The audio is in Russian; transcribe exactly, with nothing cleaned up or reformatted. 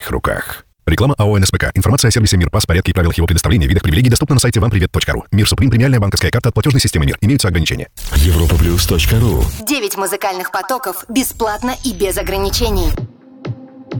руках. Реклама АО «эн эс пэ ка». Информация о сервисе МИР Пас, порядке и правилах его предоставления, видах привилегий доступна на сайте вам привет точка ру. МИР Суприм, премиальная банковская карта от платежной системы МИР. Имеются ограничения. Европа плюс точка ру. Девять музыкальных потоков бесплатно и без ограничений.